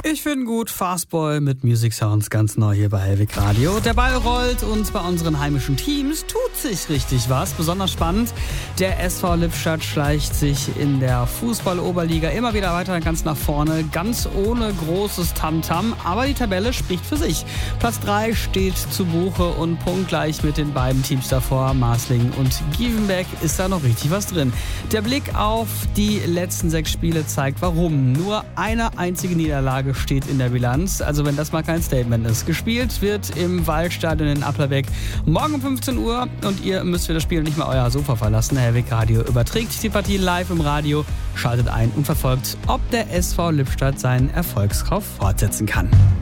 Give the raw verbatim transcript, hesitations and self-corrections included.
Ich finde gut, Fastball mit Music Sounds ganz neu hier bei Hellwig Radio. Der Ball rollt und bei unseren heimischen Teams tut sich richtig was. Besonders spannend, der S V Lippstadt schleicht sich in der Fußball-Oberliga immer wieder weiter ganz nach vorne, ganz ohne großes Tamtam. Aber die Tabelle spricht für sich. Platz drei steht zu Buche und punktgleich mit den beiden Teams davor. Marslingen und Gievenbeck ist da noch richtig was drin. Der Blick auf die letzten sechs Spiele zeigt, warum. Nur eine einzige Niederlage steht in der Bilanz. Also wenn das mal kein Statement ist. Gespielt wird im Waldstadion in Applerbeck morgen um fünfzehn Uhr und ihr müsst für das Spiel nicht mehr euer Sofa verlassen. Hellwig Radio überträgt die Partie live im Radio, schaltet ein und verfolgt, ob der S V Lippstadt seinen Erfolgslauf fortsetzen kann.